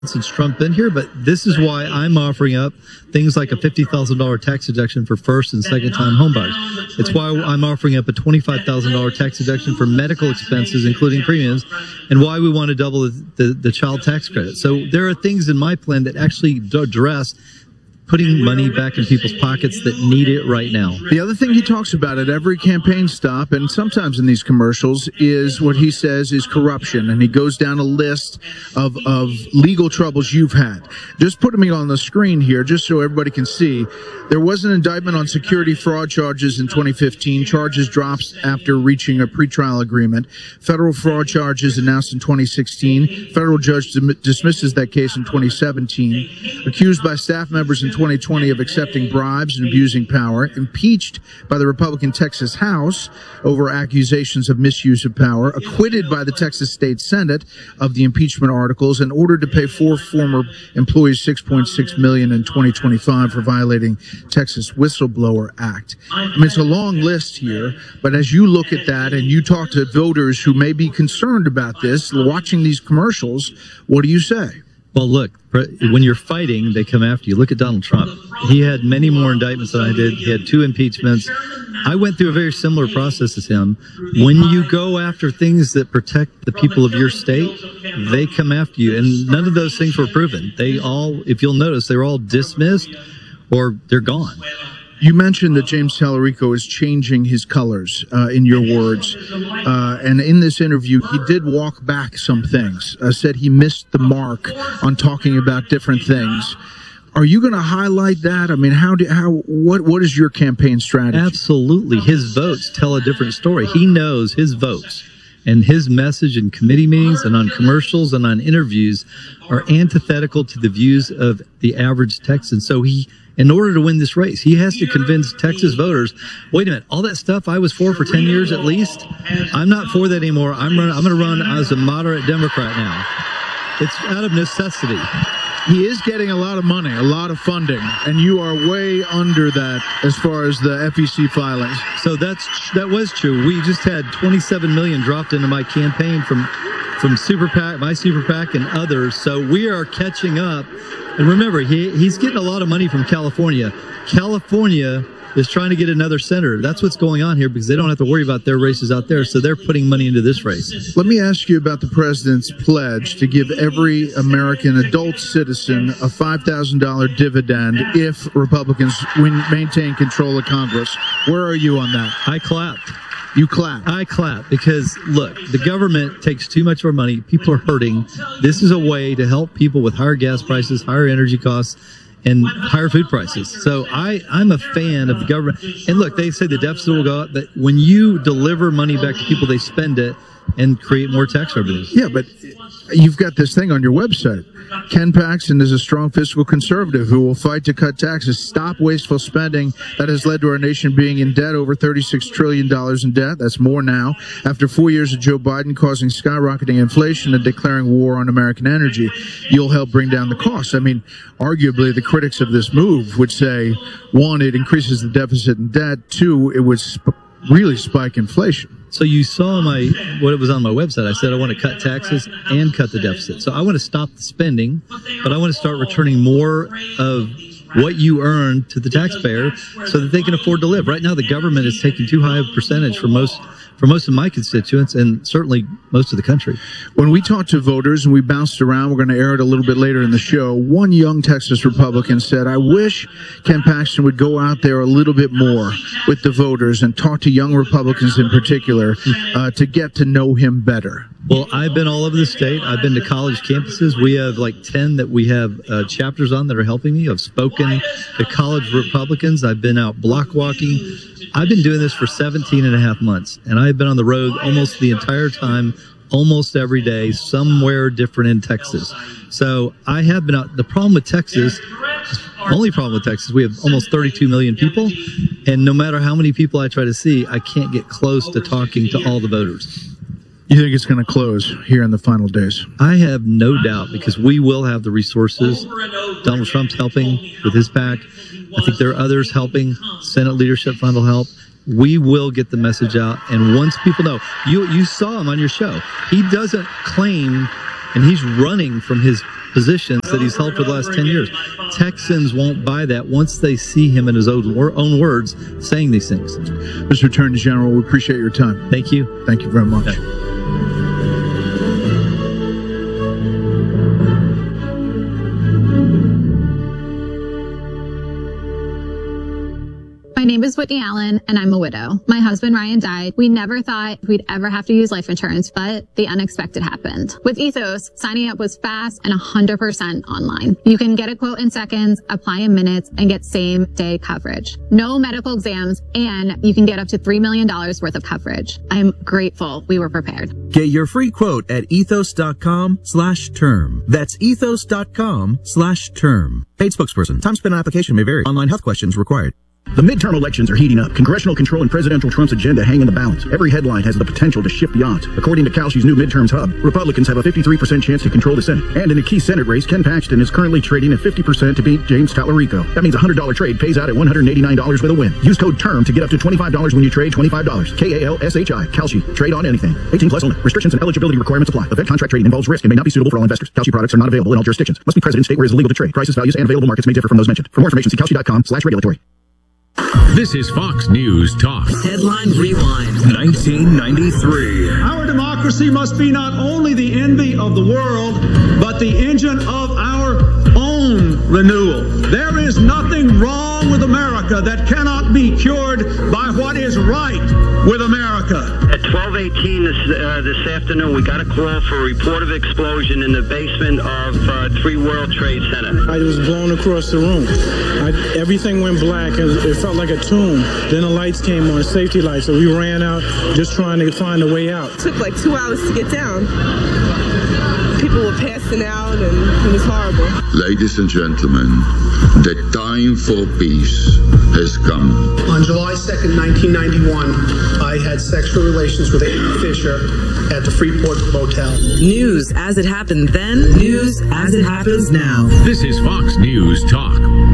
since Trump been here, but this is why I'm offering up things like a $50,000 tax deduction for first and second time homebuyers. It's why I'm offering up a $25,000 tax deduction for medical expenses, including premiums, and why we want to double the child tax credit. So there are things in my plan that actually address putting money back in people's pockets that need it right now. The other thing he talks about at every campaign stop, and sometimes in these commercials, is what he says is corruption. And he goes down a list of legal troubles you've had. Just putting me on the screen here, just so everybody can see. There was an indictment on security fraud charges in 2015. Charges drops after reaching a pretrial agreement. Federal fraud charges announced in 2016. Federal judge dismisses that case in 2017. Accused by staff members in 2020 of accepting bribes and abusing power, impeached by the Republican Texas House over accusations of misuse of power, acquitted by the Texas State Senate of the impeachment articles, and ordered to pay 4 former employees $6.6 million in 2025 for violating Texas Whistleblower Act. I mean, it's a long list here, but as you look at that and you talk to voters who may be concerned about this, watching these commercials, what do you say? Well, look, when you're fighting, they come after you. Look at Donald Trump. He had many more indictments than I did. He had 2 impeachments. I went through a very similar process as him. When you go after things that protect the people of your state, they come after you. And none of those things were proven. They all, if you'll notice, they were all dismissed or they're gone. You mentioned that James Tallarico is changing his colors, in your words. And in this interview, he did walk back some things, said he missed the mark on talking about different things. Are you going to highlight that? I mean, what is your campaign strategy? Absolutely. His votes tell a different story. He knows his votes and his message in committee meetings and on commercials and on interviews are antithetical to the views of the average Texan. So in order to win this race, he has to convince Texas voters, wait a minute, all that stuff I was for 10 years at least, I'm not for that anymore. I'm going to run as a moderate Democrat now. It's out of necessity. He is getting a lot of money, a lot of funding, and you are way under that as far as the FEC filings. So that was true. We just had $27 million dropped into my campaign from Super PAC, my Super PAC, and others. So we are catching up. And remember, he's getting a lot of money from California. California is trying to get another senator. That's what's going on here because they don't have to worry about their races out there, so they're putting money into this race. Let me ask you about the president's pledge to give every American adult citizen a $5,000 dividend if Republicans maintain control of Congress. Where are you on that? I clapped. You clap. I clap because, look, the government takes too much of our money. People are hurting. This is a way to help people with higher gas prices, higher energy costs, and higher food prices. So I'm a fan of the government. And look, they say the deficit will go up, but when you deliver money back to people, they spend it and create more tax revenues. Yeah, but you've got this thing on your website. Ken Paxton is a strong fiscal conservative who will fight to cut taxes, stop wasteful spending that has led to our nation being in debt, over $36 trillion in debt. That's more now. After 4 years of Joe Biden causing skyrocketing inflation and declaring war on American energy, you'll help bring down the costs. I mean, arguably, the critics of this move would say, 1, it increases the deficit and debt. 2, it would really spike inflation. So you saw what it was on my website. I said I want to cut taxes and cut the deficit. So I want to stop the spending, but I want to start returning more of what you earn to the taxpayer so that they can afford to live. Right now, the government is taking too high a percentage for most of my constituents and certainly most of the country. When we talked to voters and we bounced around, we're going to air it a little bit later in the show, one young Texas Republican said, I wish Ken Paxton would go out there a little bit more with the voters and talk to young Republicans in particular to get to know him better. Well, I've been all over the state. I've been to college campuses. We have like 10 that we have chapters on that are helping me. I've spoken to college Republicans. I've been out block walking. I've been doing this for 17 and a half months, and I've been on the road almost the entire time, almost every day, somewhere different in Texas. So I have been out. The problem with Texas, the only problem with Texas, we have almost 32 million people, and no matter how many people I try to see, I can't get close to talking to all the voters. You think it's going to close here in the final days? I have no doubt because we will have the resources. Donald Trump's helping with his PAC. I think there are others helping. Senate Leadership Fund will help. We will get the message out. And once people know, you saw him on your show. He doesn't claim, and he's running from his positions that he's held for the last 10 years. Texans won't buy that once they see him in his own words saying these things. Mr. Attorney General, we appreciate your time. Thank you. Thank you very much. Yeah. My name is Whitney Allen, and I'm a widow. My husband, Ryan, died. We never thought we'd ever have to use life insurance, but the unexpected happened. With Ethos, signing up was fast and 100% online. You can get a quote in seconds, apply in minutes, and get same-day coverage. No medical exams, and you can get up to $3 million worth of coverage. I'm grateful we were prepared. Get your free quote at ethos.com/term. That's ethos.com/term. Paid spokesperson. Time spent on application may vary. Online health questions required. The midterm elections are heating up. Congressional control and presidential Trump's agenda hang in the balance. Every headline has the potential to shift the odds. According to Kalshi's new midterms hub, Republicans have a 53% chance to control the Senate. And in a key Senate race, Ken Paxton is currently trading at 50% to beat James Tallarico. That means a $100 trade pays out at $189 with a win. Use code TERM to get up to $25 when you trade $25. KALSHI. Kalshi. Trade on anything. 18 plus only. Restrictions and eligibility requirements apply. Event contract trading involves risk and may not be suitable for all investors. Kalshi products are not available in all jurisdictions. Must be present in state where it is illegal to trade. Prices, values, and available markets may differ from those mentioned. For more information, see Kalshi.com/regulatory. This is Fox News Talk. Headline Rewind. 1993. Our democracy must be not only the envy of the world, but the engine of our own renewal. There is nothing wrong with America that cannot be cured by what is right with America. At 12:18 this afternoon, we got a call for a report of explosion in the basement of 3 World Trade Center. I was blown across the room. Everything went black, and it felt like a tomb. Then the lights came on, safety lights, so we ran out just trying to find a way out. It took like 2 hours to get down. People were passing out, and it was horrible. Ladies and gentlemen, the time for peace has come. On July 2nd, 1991, I had sexual relations with Amy Fisher at the Freeport Motel. News as it happened then, news as it happens now. This is Fox News Talk.